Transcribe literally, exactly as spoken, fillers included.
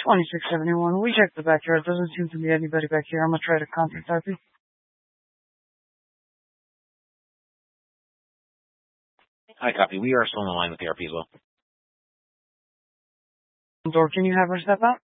twenty-six seventy-one. We checked the backyard. Doesn't seem to be anybody back here. I'm gonna try to contact R P. Hi, copy. We are still on the line with the R P as well. Door, can you have her step out?